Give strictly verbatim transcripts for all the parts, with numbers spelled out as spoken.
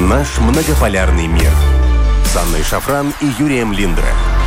Наш многополярный мир. С Анной Шафран и Юрием Линдра.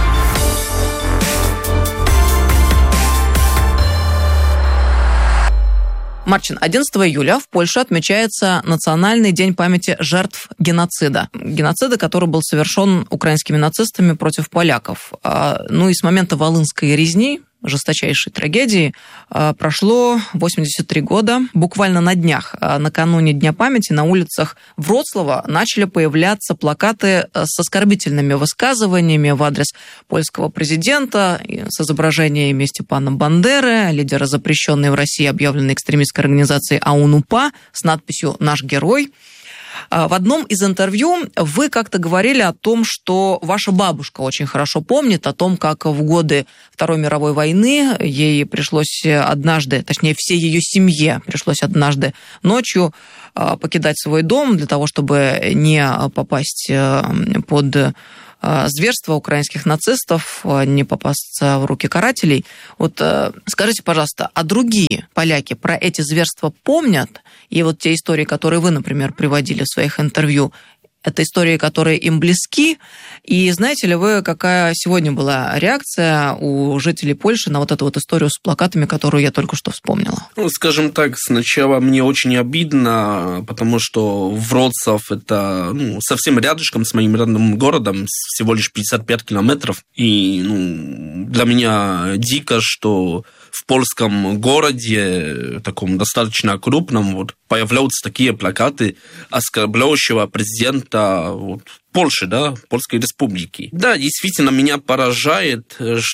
Марчин, одиннадцатого июля в Польше отмечается Национальный день памяти жертв геноцида. Геноцида, который был совершен украинскими нацистами против поляков. Ну и с момента Волынской резни, жесточайшей трагедии, прошло восемьдесят три года. Буквально на днях, накануне Дня памяти, на улицах Вроцлава начали появляться плакаты с оскорбительными высказываниями в адрес польского президента с изображениями Степана Бандеры, лидера запрещенной в России объявленной экстремистской организации АУН-УПА, с надписью «Наш герой». В одном из интервью вы как-то говорили о том, что ваша бабушка очень хорошо помнит о том, как в годы Второй мировой войны ей пришлось однажды, точнее, всей ее семье пришлось однажды ночью покидать свой дом для того, чтобы не попасть под зверства украинских нацистов, не попасться в руки карателей. Вот скажите, пожалуйста, а другие поляки про эти зверства помнят? И вот те истории, которые вы, например, приводили в своих интервью, это истории, которые им близки. И знаете ли вы, какая сегодня была реакция у жителей Польши на вот эту вот историю с плакатами, которую я только что вспомнила? Ну, скажем так, сначала мне очень обидно, потому что Вроцлав – это ну, совсем рядышком с моим родным городом, всего лишь пятьдесят пять километров. И ну, для меня дико, что в польском городе, таком достаточно крупном, вот, появляются такие плакаты оскорбляющего президента вот, Польши, да, Польской Республики. Да, действительно, меня поражает,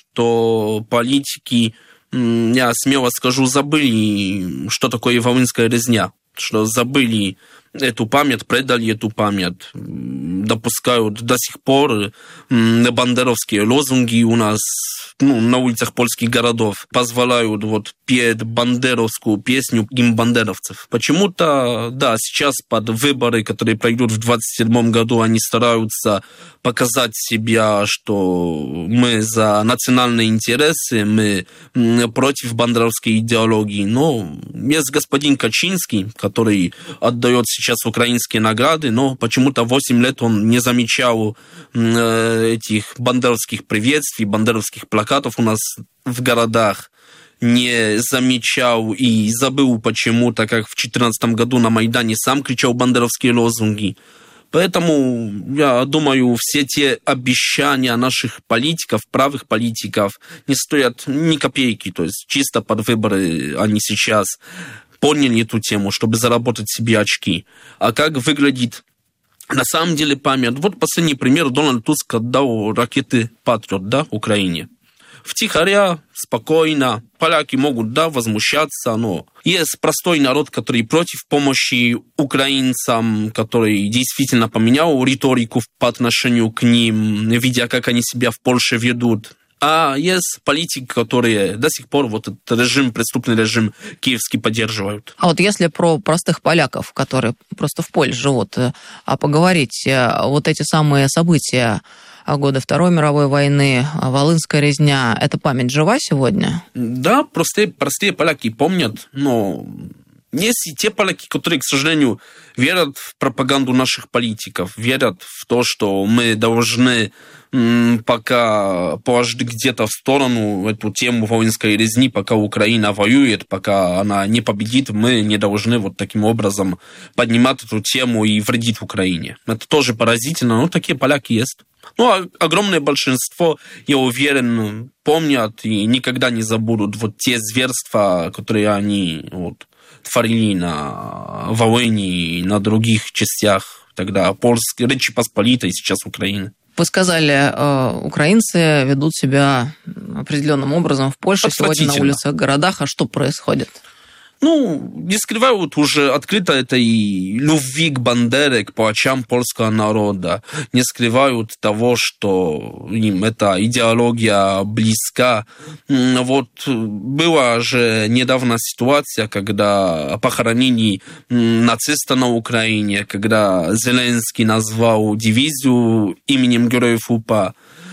что политики, я смело скажу, забыли, что такое Волынская резня, что забыли эту память, предали эту память, допускают до сих пор бандеровские лозунги у нас ну, на улицах польских городов, позволяют вот петь бандеровскую песню гимн бандеровцев. Почему-то, да, сейчас под выборы, которые пройдут в двадцать седьмом году, они стараются показать себя, что мы за национальные интересы, мы против бандеровской идеологии. Но есть господин Качинский, который отдает сейчас украинские награды, но почему-то восемь лет он не замечал этих бандеровских приветствий, бандеровских плакатов у нас в городах, не замечал и забыл почему-то, как в две тысячи четырнадцатом году на Майдане сам кричал бандеровские лозунги. Поэтому, я думаю, все те обещания наших политиков, правых политиков, не стоят ни копейки. То есть чисто под выборы они сейчас поняли эту тему, чтобы заработать себе очки. А как выглядит на самом деле память? Вот последний пример. Дональд Туск отдал ракеты «Патриот», да, Украине. Втихаря, спокойно. Поляки могут, да, возмущаться, но есть простой народ, который против помощи украинцам, который действительно поменял риторику по отношению к ним, видя, как они себя в Польше ведут. А есть политики, которые до сих пор вот этот режим, преступный режим киевский поддерживают. А вот если про простых поляков, которые просто в Польше живут, а поговорить, вот эти самые события года Второй мировой войны, Волынская резня, эта память жива сегодня? Да, простые, простые поляки помнят, но есть и те поляки, которые, к сожалению, верят в пропаганду наших политиков, верят в то, что мы должны пока положить где-то в сторону эту тему Волынской резни, пока Украина воюет, пока она не победит, мы не должны вот таким образом поднимать эту тему и вредить Украине. Это тоже поразительно, но такие поляки есть. Ну, а огромное большинство, я уверен, помнят и никогда не забудут вот те зверства, которые они вот, творили на Волыне и на других частях тогда Польской, Речи Посполитой, сейчас Украины. Вы сказали, украинцы ведут себя определенным образом в Польше сегодня на улицах, городах. А что происходит? Ну, не скрывают уже открыто этой любви к Бандере, к палачам польского народа. Не скрывают того, что им эта идеология близка. Вот была же недавно ситуация, когда похоронили нациста на Украине, когда Зеленский назвал дивизию именем героев УПА.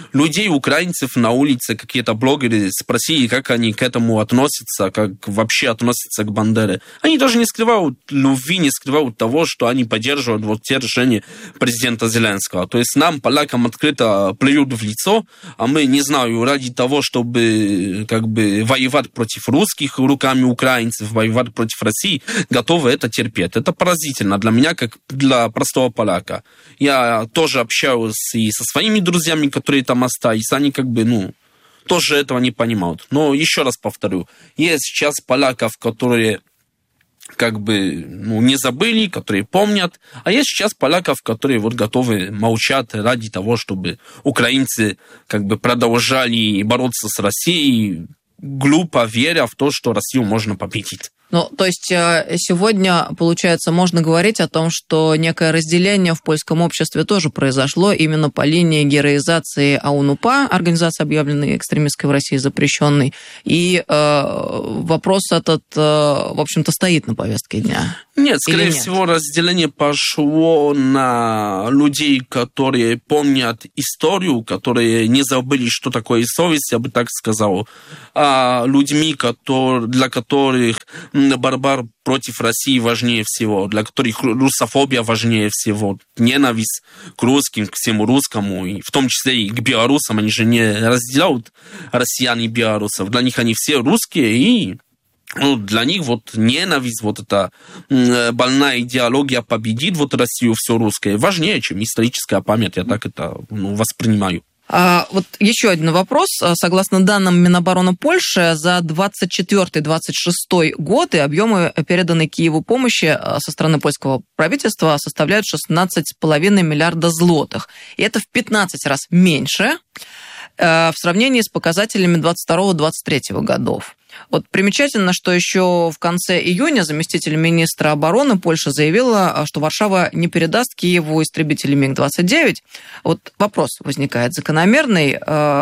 людей, украинцев на улице, какие-то блогеры спросили, как они к этому относятся, как вообще относятся к Бандере. Они даже не скрывают любви, не скрывают того, что они поддерживают вот те решения президента Зеленского. То есть нам, полякам, открыто плюют в лицо, а мы, не знаю, ради того, чтобы как бы воевать против русских руками украинцев, воевать против России, готовы это терпеть. Это поразительно для меня, как для простого поляка. Я тоже общаюсь и со своими друзьями, которые там остались, они как бы, ну, тоже этого не понимают. Но еще раз повторю, есть сейчас поляков, которые как бы, ну, не забыли, которые помнят, а есть сейчас поляков, которые вот готовы молчать ради того, чтобы украинцы как бы продолжали бороться с Россией, глупо веря в то, что Россию можно победить. Ну, то есть сегодня, получается, можно говорить о том, что некое разделение в польском обществе тоже произошло именно по линии героизации АУН-УПА, организации, объявленной экстремистской в России, запрещенной, и э, вопрос этот, э, в общем-то, стоит на повестке дня. Нет, скорее нет? всего, разделение пошло на людей, которые помнят историю, которые не забыли, что такое совесть, я бы так сказал, а людьми, которые, для которых борьба против России важнее всего, для которых русофобия важнее всего, ненависть к русским, к всему русскому, и в том числе и к белорусам, они же не разделяют россиян и белорусов, для них они все русские, и ну, для них вот ненависть, вот эта больная идеология победит вот Россию, все русское, важнее, чем историческая память, я так это ну, воспринимаю. А, вот еще один вопрос. Согласно данным Минобороны Польши, за двадцать четвёртый — двадцать шестой годы объемы переданной Киеву помощи со стороны польского правительства составляют шестнадцать целых пять десятых миллиарда злотых. И это в пятнадцать раз меньше в сравнении с показателями двадцать второго — двадцать третьего годов. Вот примечательно, что еще в конце июня заместитель министра обороны Польши заявила, что Варшава не передаст Киеву истребители миг двадцать девять. Вот вопрос возникает закономерный.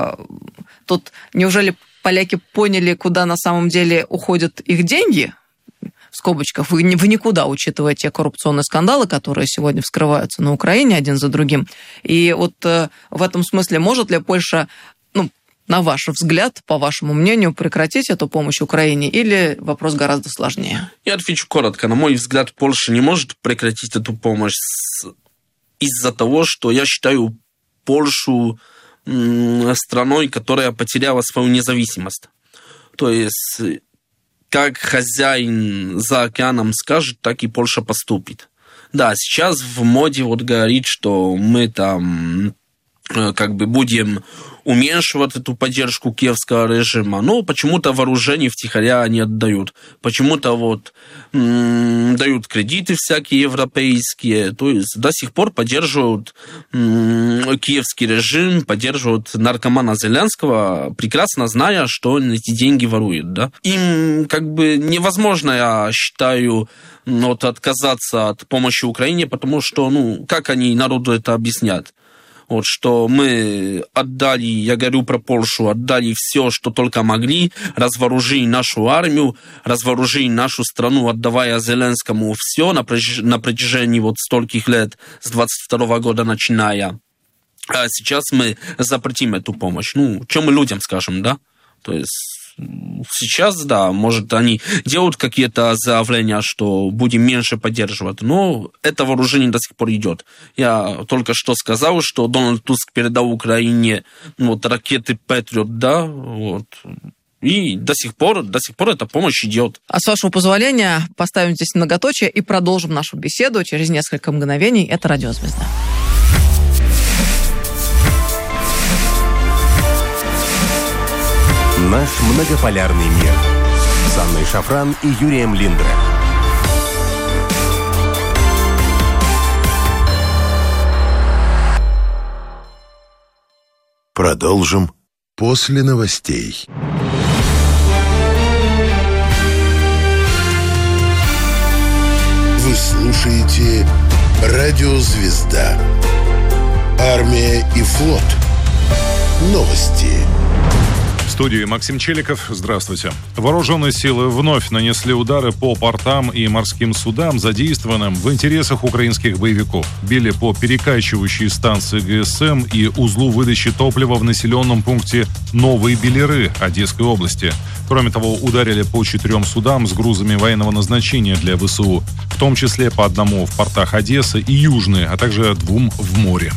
Тут неужели поляки поняли, куда на самом деле уходят их деньги? В скобочках, вы в никуда, учитывая те коррупционные скандалы, которые сегодня вскрываются на Украине один за другим. И вот в этом смысле может ли Польша, ну, на ваш взгляд, по вашему мнению, прекратить эту помощь Украине, или вопрос гораздо сложнее? Я отвечу коротко. На мой взгляд, Польша не может прекратить эту помощь из-за того, что я считаю Польшу страной, которая потеряла свою независимость. То есть, как хозяин за океаном скажет, так и Польша поступит. Да, сейчас в моде вот говорит, что мы там как бы будем уменьшивать эту поддержку киевского режима, но почему-то вооружение втихаря не отдают. Почему-то вот м- дают кредиты всякие европейские, то есть до сих пор поддерживают м- киевский режим, поддерживают наркомана Зеленского, прекрасно зная, что он эти деньги ворует. Да? Им как бы невозможно, я считаю, вот, отказаться от помощи Украине, потому что, ну, как они народу это объяснят? Вот, что мы отдали, я говорю про Польшу, отдали все, что только могли, разворужили нашу армию, разворужили нашу страну, отдавая Зеленскому все на, на протяжении вот стольких лет, с двадцать второго года начиная. А сейчас мы запретим эту помощь. Ну, что мы людям скажем, да? То есть сейчас, да, может, они делают какие-то заявления, что будем меньше поддерживать, но это вооружение до сих пор идет. Я только что сказал, что Дональд Туск передал Украине вот, ракеты Патриот, да, вот, и до сих пор, до сих пор эта помощь идет. А с вашего позволения поставим здесь многоточие и продолжим нашу беседу через несколько мгновений. Это «Радио Звезда». Наш многополярный мир. С Анной Шафран и Юрием Линдре. Продолжим после новостей. Вы слушаете «Радио Звезда». Армия и флот. Новости. В студии Максим Челиков. Здравствуйте. Вооруженные силы вновь нанесли удары по портам и морским судам, задействованным в интересах украинских боевиков. Били по перекачивающей станции ГСМ и узлу выдачи топлива в населенном пункте Новые Белеры Одесской области. Кроме того, ударили по четырем судам с грузами военного назначения для ВСУ, в том числе по одному в портах Одессы и Южной, а также двум в море.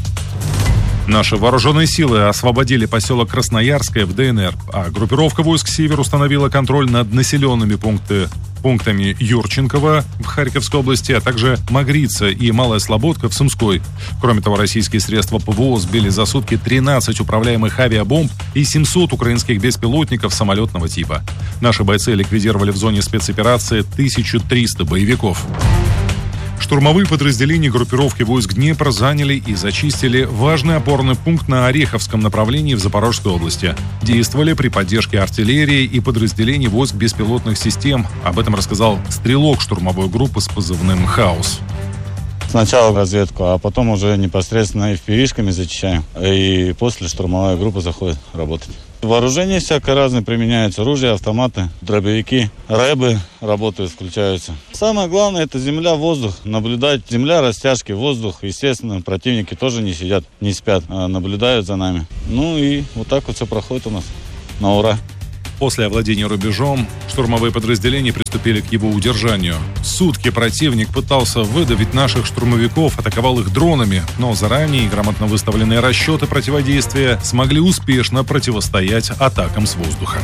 Наши вооруженные силы освободили поселок Красноярское в ДНР, а группировка войск «Север» установила контроль над населенными пункты, пунктами Юрченково в Харьковской области, а также Магрица и Малая Слободка в Сумской. Кроме того, российские средства ПВО сбили за сутки тринадцать управляемых авиабомб и семьсот украинских беспилотников самолетного типа. Наши бойцы ликвидировали в зоне спецоперации тысячу триста боевиков. Штурмовые подразделения группировки войск Днепр заняли и зачистили важный опорный пункт на Ореховском направлении в Запорожской области. Действовали при поддержке артиллерии и подразделений войск беспилотных систем. Об этом рассказал стрелок штурмовой группы с позывным «Хаос». Сначала разведку, а потом уже непосредственно эф пи ви-шками зачищаем. И после штурмовая группа заходит работать. Вооружение всякое разное применяется. Оружие, автоматы, дробовики, рэбы работают, включаются. Самое главное — это земля, воздух. Наблюдать земля, растяжки, воздух. Естественно, противники тоже не сидят, не спят, а наблюдают за нами. Ну и вот так вот все проходит у нас на ура. После овладения рубежом штурмовые подразделения приступили к его удержанию. Сутки противник пытался выдавить наших штурмовиков, атаковал их дронами, но заранее грамотно выставленные расчеты противодействия смогли успешно противостоять атакам с воздуха.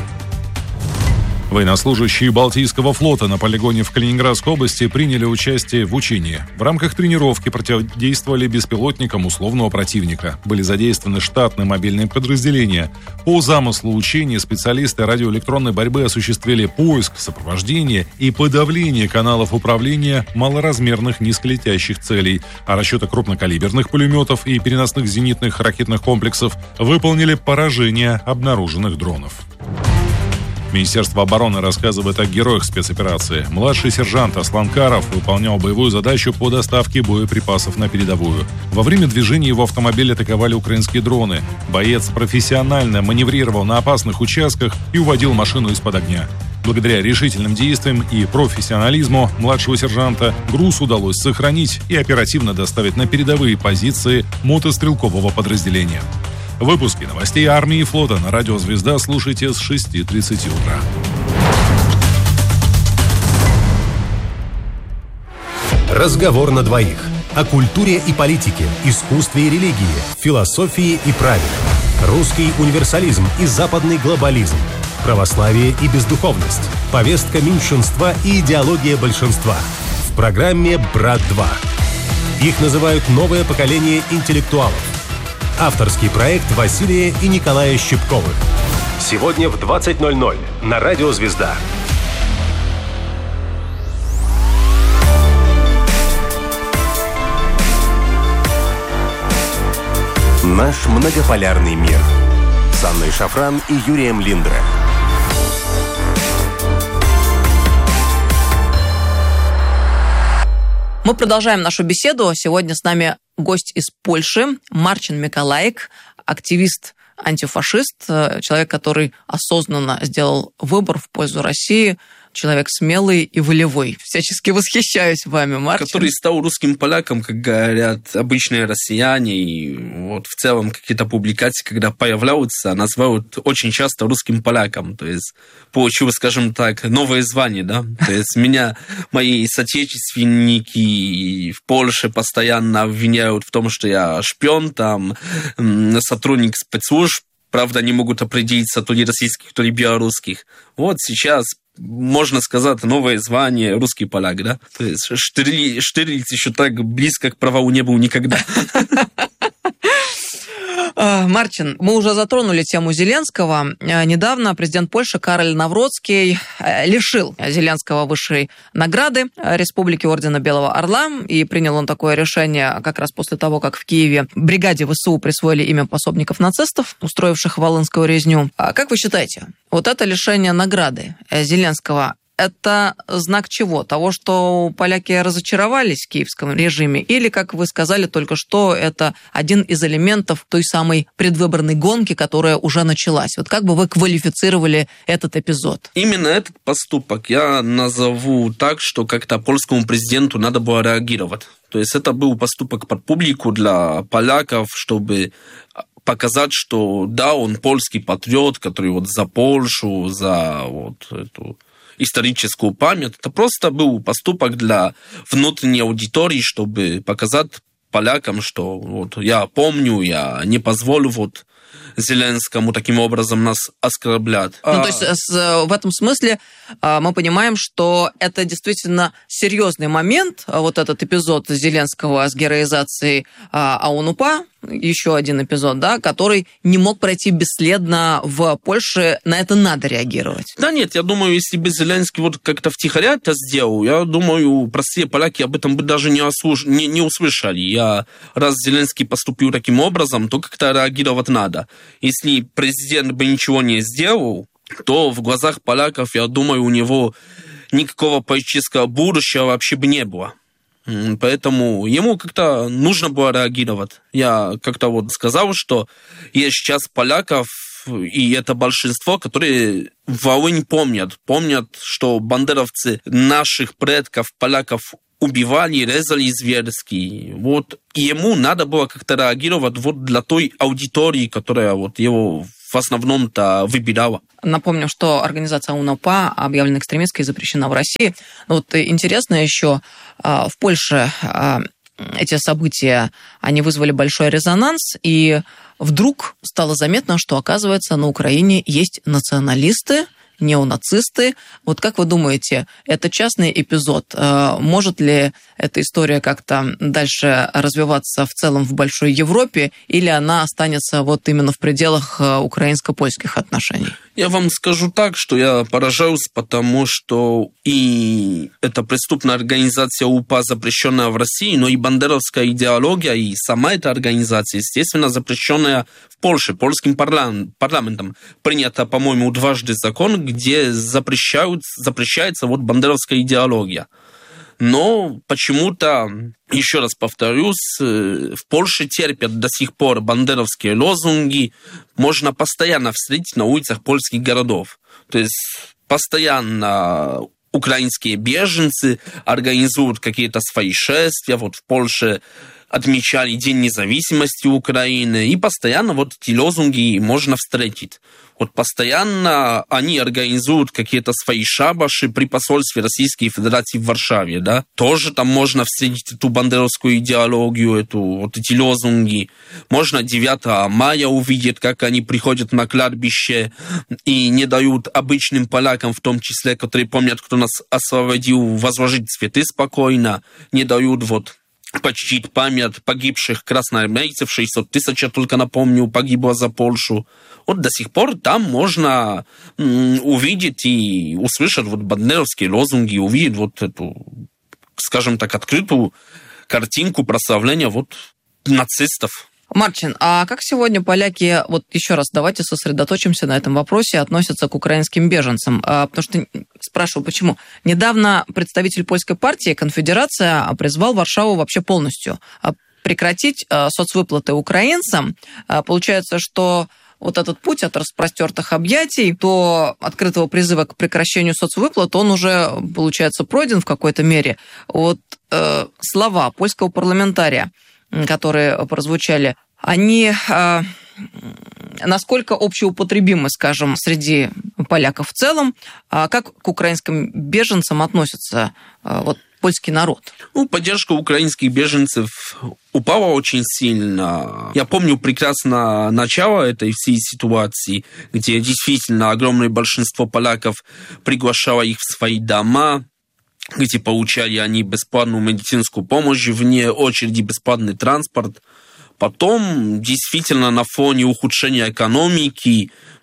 Военнослужащие Балтийского флота на полигоне в Калининградской области приняли участие в учении. В рамках тренировки противодействовали беспилотникам условного противника. Были задействованы штатные мобильные подразделения. По замыслу учения специалисты радиоэлектронной борьбы осуществили поиск, сопровождение и подавление каналов управления малоразмерных низколетящих целей, а расчеты крупнокалиберных пулеметов и переносных зенитных ракетных комплексов выполнили поражение обнаруженных дронов. Министерство обороны рассказывает о героях спецоперации. Младший сержант Аслан Каров выполнял боевую задачу по доставке боеприпасов на передовую. Во время движения его автомобиля атаковали украинские дроны. Боец профессионально маневрировал на опасных участках и уводил машину из-под огня. Благодаря решительным действиям и профессионализму младшего сержанта груз удалось сохранить и оперативно доставить на передовые позиции мотострелкового подразделения. Выпуски новостей армии и флота на радио «Звезда» слушайте с шести тридцати утра. Разговор на двоих. О культуре и политике, искусстве и религии, философии и праве. Русский универсализм и западный глобализм. Православие и бездуховность. Повестка меньшинства и идеология большинства. В программе «Брат-два». Их называют новое поколение интеллектуалов. Авторский проект Василия и Николая Щипковых. Сегодня в двадцать ноль ноль на радио «Звезда». Наш многополярный мир. С Анной Шафран и Юрием Линдре. Мы продолжаем нашу беседу. Сегодня с нами гость из Польши, Марcin Mikołajek, активист, антифашист, человек, который осознанно сделал выбор в пользу России, человек смелый и волевой. Всячески восхищаюсь вами, Марcin. Который стал русским поляком, как говорят обычные россияне, и вот в целом какие-то публикации, когда появляются, называют очень часто русским поляком, то есть получил, скажем так, новое звание, да, то есть меня мои соотечественники в Польше постоянно обвиняют в том, что я шпион, там, сотрудник спецслужб, правда, не могут определиться то ли российских, то ли белорусских. Вот сейчас можно сказать, новое звание русский поляк, да? То есть Штирлиц, Штирлиц еще так близко к провалу не был никогда. Марcin, мы уже затронули тему Зеленского. Недавно президент Польши Кароль Навроцкий лишил Зеленского высшей награды Республики Ордена Белого Орла, и принял он такое решение как раз после того, как в Киеве бригаде ВСУ присвоили имя пособников нацистов, устроивших волынскую резню. Как вы считаете, вот это лишение награды Зеленского это знак чего? Того, что поляки разочаровались в киевском режиме? Или, как вы сказали только что, это один из элементов той самой предвыборной гонки, которая уже началась? Вот как бы вы квалифицировали этот эпизод? Именно этот поступок я назову так, что как-то польскому президенту надо было реагировать. То есть это был поступок под публику для поляков, чтобы показать, что да, он польский патриот, который вот за Польшу, за вот эту историческую память. Это просто был поступок для внутренней аудитории, чтобы показать полякам, что вот я помню, я не позволю вот Зеленскому таким образом нас оскорблять. Ну, а... то есть в этом смысле мы понимаем, что это действительно серьезный момент, вот этот эпизод Зеленского с героизацией ОУН-УПА, еще один эпизод, да, который не мог пройти бесследно в Польше, на это надо реагировать. Да нет, я думаю, если бы Зеленский вот как-то втихаря это сделал, я думаю, простые поляки об этом бы даже не, ослуш... не, не услышали. Я, раз Зеленский поступил таким образом, то как-то реагировать надо. Если президент бы ничего не сделал, то в глазах поляков, я думаю, у него никакого политического будущего вообще бы не было. Поэтому ему как-то нужно было реагировать. Я как-то вот сказал, что есть сейчас поляков, и это большинство, которые Волынь помнят. Помнят, что бандеровцы наших предков, поляков, убивали, резали зверски. Вот. И ему надо было как-то реагировать вот для той аудитории, которая вот его в основном-то выбирала. Напомню, что организация ОУН-УПА объявлена экстремистской и запрещена в России. Но вот интересно еще, в Польше эти события, они вызвали большой резонанс, и вдруг стало заметно, что, оказывается, на Украине есть националисты, неонацисты. Вот как вы думаете, это частный эпизод? Может ли эта история как-то дальше развиваться в целом в большой Европе, или она останется вот именно в пределах украинско-польских отношений? Я вам скажу так, что я поражаюсь, потому что и эта преступная организация УПА, запрещенная в России, но и бандеровская идеология, и сама эта организация, естественно, запрещенная в Польше, польским парламентом. Принято, по-моему, дважды закон, где запрещают, запрещается вот бандеровская идеология. Но почему-то, еще раз повторюсь, в Польше терпят до сих пор бандеровские лозунги. Можно постоянно встретить на улицах польских городов. То есть постоянно украинские беженцы организуют какие-то свои шествия. Вот в Польше отмечали День независимости Украины. И постоянно вот эти лозунги можно встретить. Вот постоянно они организуют какие-то свои шабаши при посольстве Российской Федерации в Варшаве, да. Тоже там можно встретить эту бандеровскую идеологию, эту, вот эти лозунги. Можно девятого мая увидеть, как они приходят на кладбище и не дают обычным полякам, в том числе, которые помнят, кто нас освободил, возложить цветы спокойно, не дают вот почтить память погибших красноармейцев, шестьсот тысяч, я только напомню, погибло за Польшу. Вот до сих пор там можно м, увидеть и услышать вот бандеровские лозунги, увидеть вот эту, скажем так, открытую картинку прославления вот нацистов. Марчин, а как сегодня поляки, вот еще раз давайте сосредоточимся на этом вопросе, относятся к украинским беженцам? А, потому что, спрашиваю, почему? Недавно представитель польской партии «Конфедерация» призвал Варшаву вообще полностью прекратить соцвыплаты украинцам. Получается, что вот этот путь от распростертых объятий до открытого призыва к прекращению соцвыплат, он уже, получается, пройден в какой-то мере. Вот э, слова польского парламентария, которые прозвучали, они э, насколько общеупотребимы, скажем, среди поляков в целом, а как к украинским беженцам относится э, вот, польский народ? Ну, поддержка украинских беженцев упала очень сильно. Я помню прекрасно начало этой всей ситуации, где действительно огромное большинство поляков приглашало их в свои дома, где получали они бесплатную медицинскую помощь, вне очереди бесплатный транспорт. Потом, действительно, на фоне ухудшения экономики,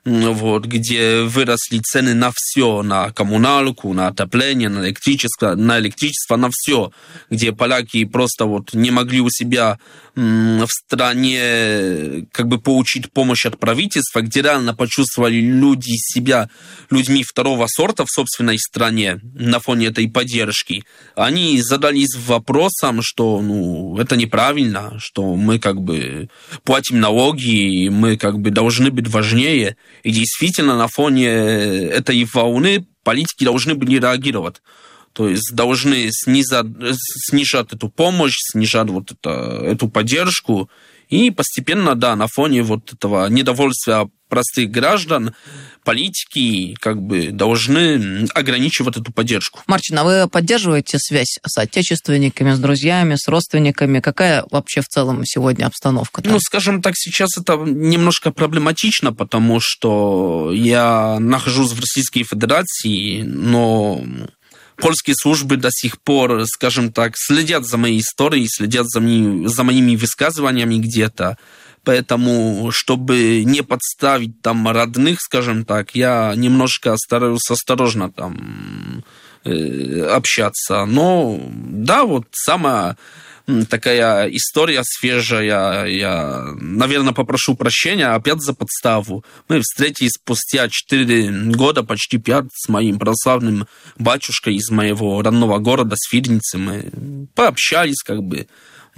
вот, где выросли цены на все, на коммуналку, на отопление, на электричество, на электричество, на все, где поляки просто вот не могли у себя в стране как бы получить помощь от правительства, где реально почувствовали люди себя людьми второго сорта в собственной стране на фоне этой поддержки, они задались вопросом, что ну, это неправильно, что мы как бы платим налоги, и мы как бы должны быть важнее. И действительно на фоне этой волны политики должны были реагировать. То есть должны снизать, снижать эту помощь, снижать вот это, эту поддержку. И постепенно, да, на фоне вот этого недовольствия простых граждан, политики как бы должны ограничивать эту поддержку. Марчин, а вы поддерживаете связь с отечественниками, с друзьями, с родственниками? Какая вообще в целом сегодня обстановка там? Ну, скажем так, сейчас это немножко проблематично, потому что я нахожусь в Российской Федерации, но польские службы до сих пор, скажем так, следят за моей историей, следят за, ми, за моими высказываниями где-то. Поэтому, чтобы не подставить там родных, скажем так, я немножко стараюсь осторожно там э, общаться. Но да, вот самая такая история свежая. Я, наверное, попрошу прощения опять за подставу. Мы встретились спустя четыре года, почти пять, с моим православным батюшкой из моего родного города, с Фирницы. Мы пообщались, как бы.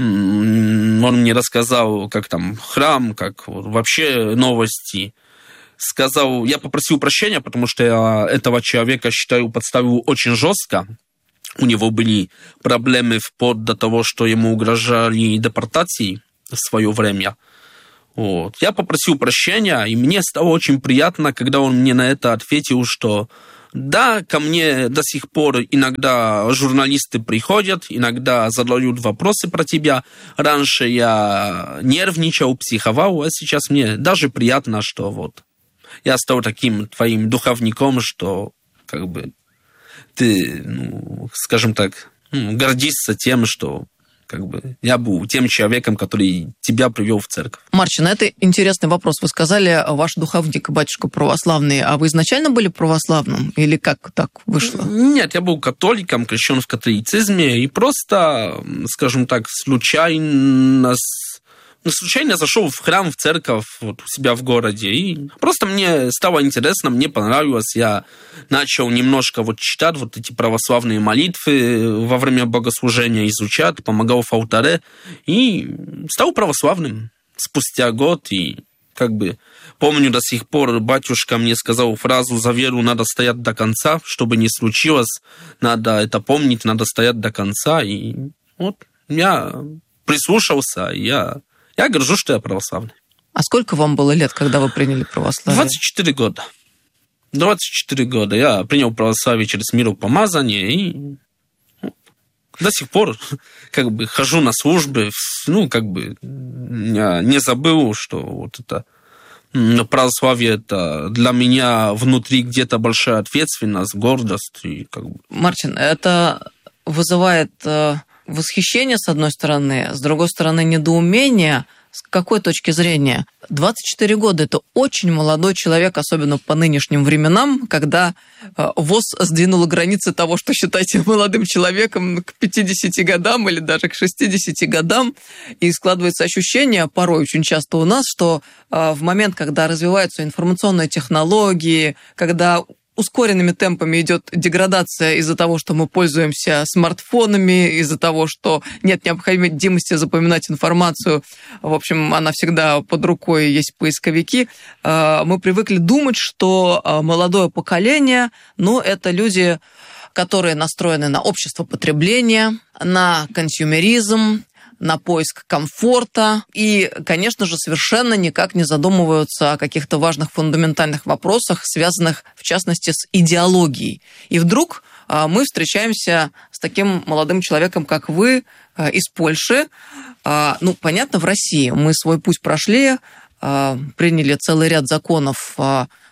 Он мне рассказал, как там храм, как вообще новости. Сказал, я попросил прощения, потому что я этого человека, считаю, подставил очень жестко. У него были проблемы вплоть до того, что ему угрожали депортацией в свое время. Вот. Я попросил прощения, и мне стало очень приятно, когда он мне на это ответил, что да, ко мне до сих пор иногда журналисты приходят, иногда задают вопросы про тебя. Раньше я нервничал, психовал, а сейчас мне даже приятно, что вот я стал таким твоим духовником, что как бы ты, ну, скажем так, гордишься тем, что как бы я был тем человеком, который тебя привел в церковь. Марчин, это интересный вопрос. Вы сказали, ваш духовник, батюшка православный, а вы изначально были православным? Или как так вышло? Нет, я был католиком, крещен в католицизме, и просто, скажем так, случайно... случайно зашел в храм, в церковь вот, у себя в городе, и просто мне стало интересно, мне понравилось, я начал немножко вот читать вот эти православные молитвы во время богослужения, изучать, помогал в алтаре, и стал православным спустя год, и как бы помню до сих пор, батюшка мне сказал фразу: «За веру надо стоять до конца, что бы ни случилось, надо это помнить, надо стоять до конца», и вот я прислушался, я... Я горжусь, что я православный. А сколько вам было лет, когда вы приняли православие? двадцать четыре года. двадцать четыре года. Я принял православие через миропомазание и ну, до сих пор как бы хожу на службы. Ну, как бы я не забыл, что вот это православие, это для меня внутри где-то большая ответственность, гордость. И как бы... Марчин, это вызывает... восхищение, с одной стороны, с другой стороны, недоумение. С какой точки зрения? двадцать четыре года – это очень молодой человек, особенно по нынешним временам, когда ВОЗ сдвинула границы того, что считаете молодым человеком, к пятидесяти годам или даже к шестидесяти годам. И складывается ощущение, порой очень часто у нас, что в момент, когда развиваются информационные технологии, когда ускоренными темпами идет деградация из-за того, что мы пользуемся смартфонами, из-за того, что нет необходимости запоминать информацию. В общем, она всегда под рукой, есть поисковики. Мы привыкли думать, что молодое поколение, ну, это люди, которые настроены на общество потребления, на консюмеризм, на поиск комфорта и, конечно же, совершенно никак не задумываются о каких-то важных фундаментальных вопросах, связанных, в частности, с идеологией. И вдруг мы встречаемся с таким молодым человеком, как вы, из Польши. Ну, понятно, в России мы свой путь прошли, приняли целый ряд законов,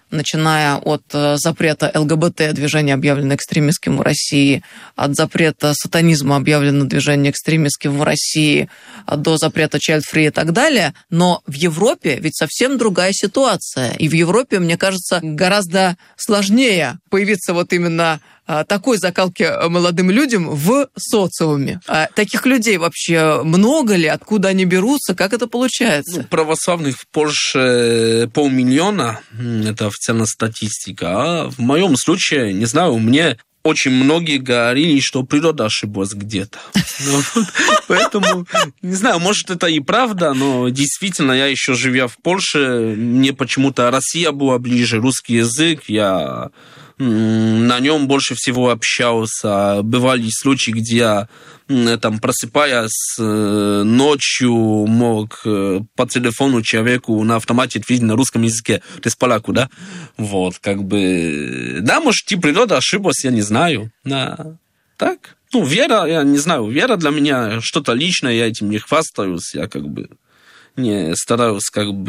начиная от запрета ЛГБТ, движение объявлено экстремистским в России, от запрета сатанизма объявлено движение экстремистским в России, до запрета child-free и так далее. Но в Европе ведь совсем другая ситуация. И в Европе, мне кажется, гораздо сложнее появиться вот именно такой закалки молодым людям в социуме. А таких людей вообще много ли? Откуда они берутся? Как это получается? Ну, православных в Польше полмиллиона, это официальная статистика. А в моем случае, не знаю, мне очень многие говорили, что природа ошиблась где-то. Поэтому, не знаю, может, это и правда, но действительно, я еще живя в Польше, мне почему-то Россия была ближе, русский язык, я на нем больше всего общался. Бывали случаи, где я, там, просыпаясь ночью, мог по телефону человеку на автомате ответить на русском языке. Ты с поляку, да? Вот, как бы... Да, может, и природа ошиблась, я не знаю. Да. Так? Ну, вера, я не знаю, вера для меня что-то личное, я этим не хвастаюсь, я как бы... не стараюсь как бы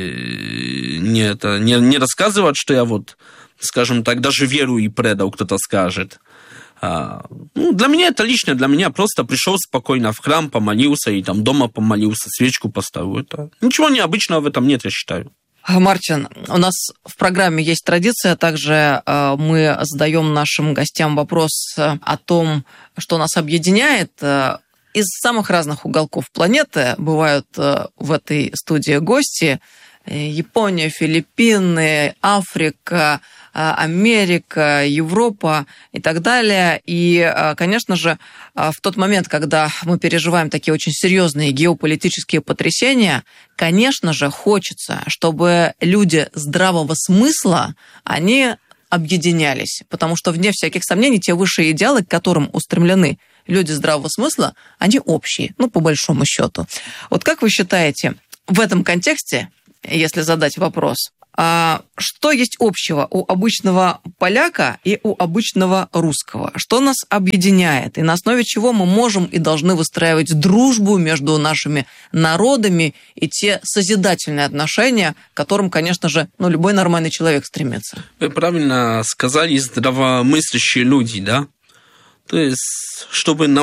не, это, не, не рассказывать, что я вот, скажем так, даже веру и предал, кто-то скажет. А, ну, для меня это личное, для меня просто пришел спокойно в храм, помолился и там дома помолился, свечку поставил. Это, ничего необычного в этом нет, я считаю. Мартин, у нас в программе есть традиция, также мы задаем нашим гостям вопрос о том, что нас объединяет. Из самых разных уголков планеты бывают в этой студии гости. Япония, Филиппины, Африка, Америка, Европа и так далее. И, конечно же, в тот момент, когда мы переживаем такие очень серьезные геополитические потрясения, конечно же, хочется, чтобы люди здравого смысла, они объединялись. Потому что, вне всяких сомнений, те высшие идеалы, к которым устремлены люди здравого смысла, они общие, ну, по большому счету. Вот как вы считаете, в этом контексте, если задать вопрос, а что есть общего у обычного поляка и у обычного русского? Что нас объединяет? И на основе чего мы можем и должны выстраивать дружбу между нашими народами и те созидательные отношения, к которым, конечно же, ну, любой нормальный человек стремится? Вы правильно сказали, здравомыслящие люди, да? То есть, чтобы